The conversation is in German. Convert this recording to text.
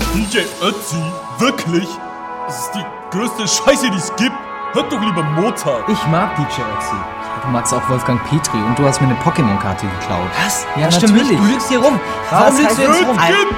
DJ Ötzi? Wirklich? Das ist die größte Scheiße, die es gibt. Hört doch lieber Mozart. Ich mag DJ Ötzi. Du magst auch Wolfgang Petri und du hast mir eine Pokémon-Karte geklaut. Was? Ja, stimmt natürlich. nicht. Du lügst hier rum. Warum lügst du jetzt rum? Vergiss